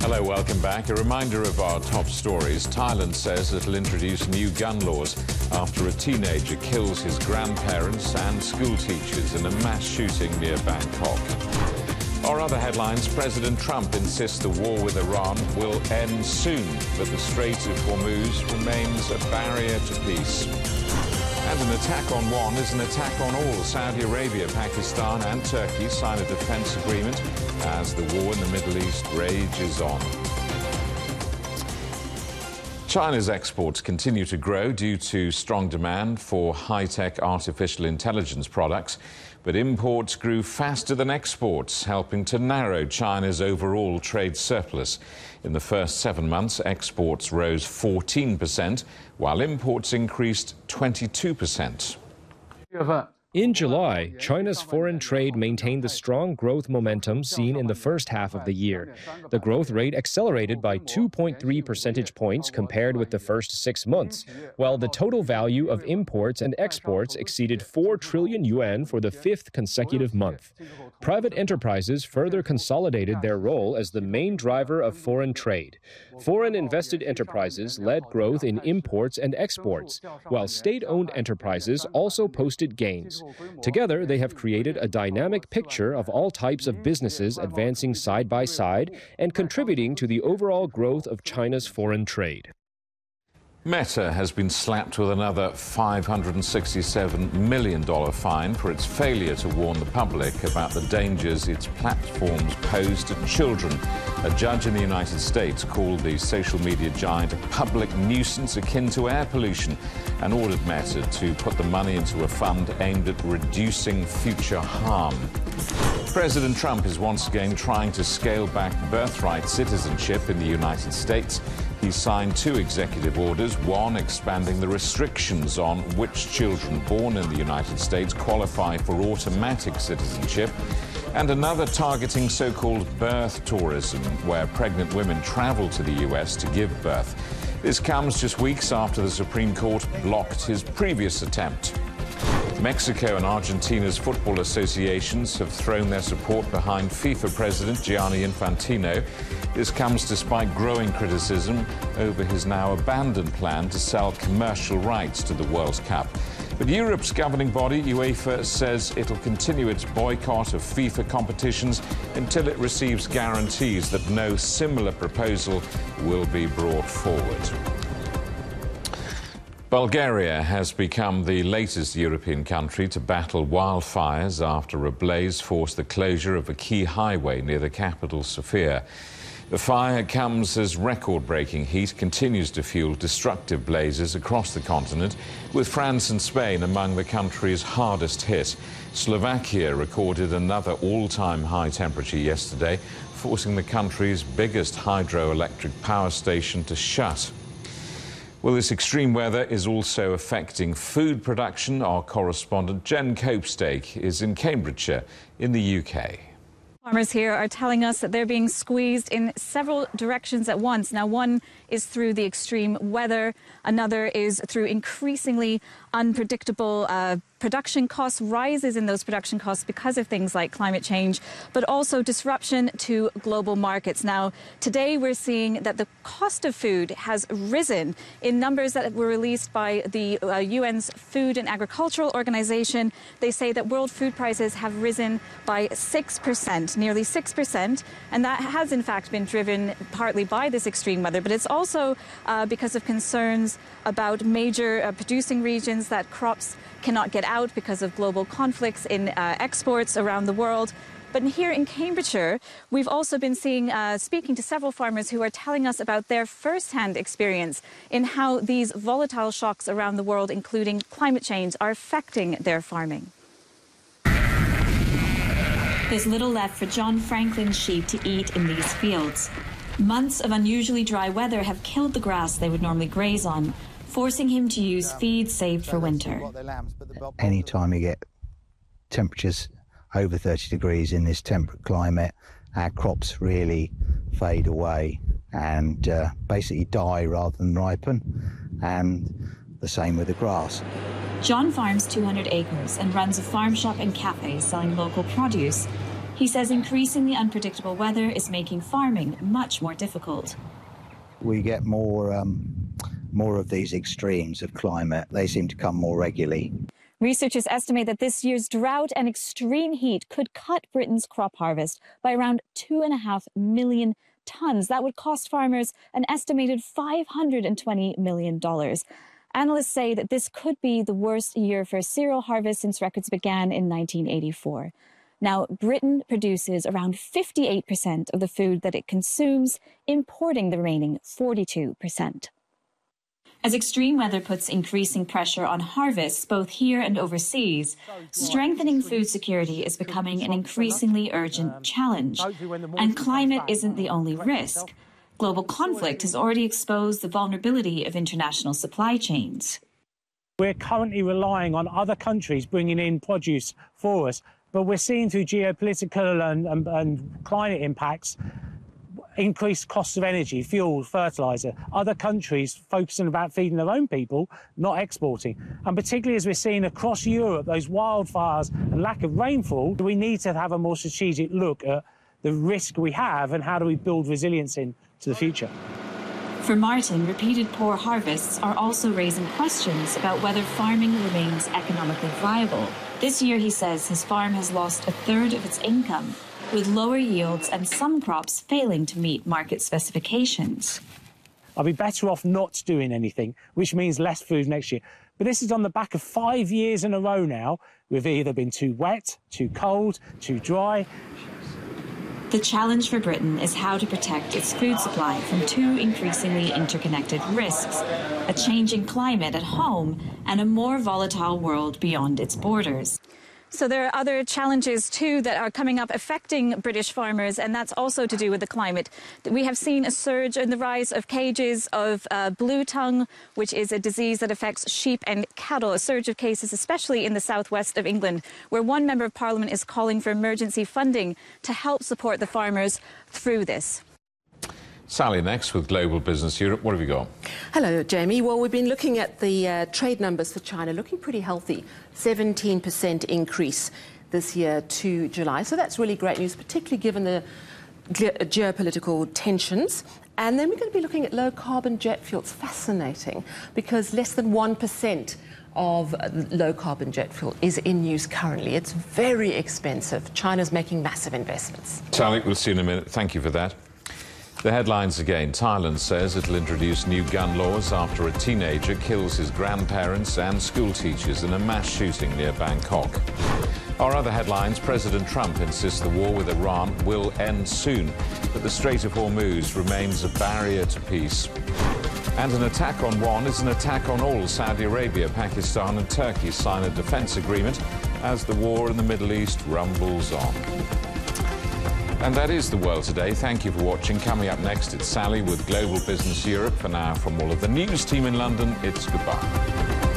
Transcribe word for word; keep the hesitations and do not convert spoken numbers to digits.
Hello, welcome back. A reminder of our top stories. Thailand says it'll introduce new gun laws after a teenager kills his grandparents and school teachers in a mass shooting near Bangkok. Our other headlines, President Trump insists the war with Iran will end soon, but the Strait of Hormuz remains a barrier to peace. And an attack on one is an attack on all. Saudi Arabia, Pakistan and Turkey sign a defense agreement as the war in the Middle East rages on. China's exports continue to grow due to strong demand for high-tech artificial intelligence products, but imports grew faster than exports, helping to narrow China's overall trade surplus. In the first seven months, exports rose fourteen percent, while imports increased twenty-two percent. In July, China's foreign trade maintained the strong growth momentum seen in the first half of the year. The growth rate accelerated by two point three percentage points compared with the first six months, while the total value of imports and exports exceeded four trillion yuan for the fifth consecutive month. Private enterprises further consolidated their role as the main driver of foreign trade. Foreign invested enterprises led growth in imports and exports, while state-owned enterprises also posted gains. Together, they have created a dynamic picture of all types of businesses advancing side by side and contributing to the overall growth of China's foreign trade. Meta has been slapped with another five hundred sixty-seven million dollars fine for its failure to warn the public about the dangers its platforms pose to children. A judge in the United States called the social media giant a public nuisance akin to air pollution and ordered Meta to put the money into a fund aimed at reducing future harm. President Trump is once again trying to scale back birthright citizenship in the United States. He signed two executive orders, one expanding the restrictions on which children born in the United States qualify for automatic citizenship, and another targeting so-called birth tourism, where pregnant women travel to the U S to give birth. This comes just weeks after the Supreme Court blocked his previous attempt. Mexico and Argentina's football associations have thrown their support behind FIFA President Gianni Infantino. This comes despite growing criticism over his now abandoned plan to sell commercial rights to the World Cup. But Europe's governing body, UEFA, says it'll continue its boycott of FIFA competitions until it receives guarantees that no similar proposal will be brought forward. Bulgaria has become the latest European country to battle wildfires after a blaze forced the closure of a key highway near the capital, Sofia. The fire comes as record-breaking heat continues to fuel destructive blazes across the continent, with France and Spain among the country's hardest hit. Slovakia recorded another all-time high temperature yesterday, forcing the country's biggest hydroelectric power station to shut. Well, this extreme weather is also affecting food production. Our correspondent Jen Copestake is in Cambridgeshire in the U K. Farmers here are telling us that they're being squeezed in several directions at once. Now, one is through the extreme weather. Another is through increasingly unpredictable uh, production costs, rises in those production costs because of things like climate change, but also disruption to global markets. Now, today we're seeing that the cost of food has risen in numbers that were released by the uh, U N's Food and Agricultural Organization. They say that world food prices have risen by six percent, nearly six percent, and that has in fact been driven partly by this extreme weather, but it's also uh, because of concerns about major uh, producing regions that crops cannot get out because of global conflicts in uh, exports around the world. But here in Cambridgeshire, we've also been seeing, uh, speaking to several farmers who are telling us about their first-hand experience in how these volatile shocks around the world, including climate change, are affecting their farming. There's little left for John Franklin's sheep to eat in these fields. Months of unusually dry weather have killed the grass they would normally graze on, forcing him to use feed saved for winter. Anytime you get temperatures over thirty degrees in this temperate climate, our crops really fade away and uh, basically die rather than ripen, and the same with the grass. John farms two hundred acres and runs a farm shop and cafe selling local produce. He He says increasingly unpredictable weather is making farming much more difficult. We get more, um, more of these extremes of climate. They seem to come more regularly. Researchers estimate that this year's drought and extreme heat could cut Britain's crop harvest by around two and a half million tons. That would cost farmers an estimated five hundred twenty million dollars. Analysts say that this could be the worst year for cereal harvest since records began in nineteen eighty-four. Now, Britain produces around fifty-eight percent of the food that it consumes, importing the remaining forty-two percent. As extreme weather puts increasing pressure on harvests both here and overseas, strengthening food security is becoming an increasingly urgent challenge. And climate isn't the only risk. Global conflict has already exposed the vulnerability of international supply chains. We're currently relying on other countries bringing in produce for us, but we're seeing through geopolitical and, and, and climate impacts increased costs of energy, fuel, fertiliser. Other countries focusing about feeding their own people, not exporting. And particularly as we're seeing across Europe, those wildfires and lack of rainfall, we need to have a more strategic look at the risk we have and how do we build resilience into the future. For Martin, repeated poor harvests are also raising questions about whether farming remains economically viable. This year, he says, his farm has lost a third of its income, with lower yields and some crops failing to meet market specifications. I'll be better off not doing anything, which means less food next year. But this is on the back of five years in a row now. We've either been too wet, too cold, too dry. The challenge for Britain is how to protect its food supply from two increasingly interconnected risks: a changing climate at home and a more volatile world beyond its borders. So there are other challenges, too, that are coming up affecting British farmers, and that's also to do with the climate. We have seen a surge in the rise of cages of uh, blue tongue, which is a disease that affects sheep and cattle, a surge of cases, especially in the southwest of England, where one member of Parliament is calling for emergency funding to help support the farmers through this. Sally next with Global Business Europe. What have you got? Hello, Jamie. Well, we've been looking at the uh, trade numbers for China, looking pretty healthy. seventeen percent increase this year to July. So that's really great news, particularly given the ge geopolitical tensions. And then we're going to be looking at low-carbon jet fuel. It's fascinating because less than one percent of low-carbon jet fuel is in use currently. It's very expensive. China's making massive investments. Sally, we'll see you in a minute. Thank you for that. The headlines again. Thailand says it'll introduce new gun laws after a teenager kills his grandparents and school teachers in a mass shooting near Bangkok. Our other headlines: President Trump insists the war with Iran will end soon, but the Strait of Hormuz remains a barrier to peace. And an attack on one is an attack on all. Saudi Arabia, Pakistan and Turkey sign a defence agreement as the war in the Middle East rumbles on. And that is the world today. Thank you for watching. Coming up next, it's Sally with Global Business Europe. For now, from all of the news team in London, it's goodbye.